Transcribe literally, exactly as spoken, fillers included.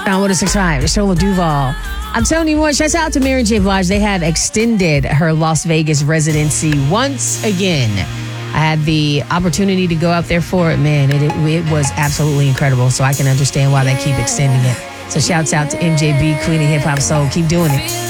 Now, one oh six point five, the Shola Duval. I'm telling you what, shouts out to Mary J. Blige. They had extended her Las Vegas residency once again. I had the opportunity to go out there for it. Man, it, it, it was absolutely incredible. So I can understand why they keep extending it. So shouts out to M J B, Queen of Hip Hop Soul. Keep doing it.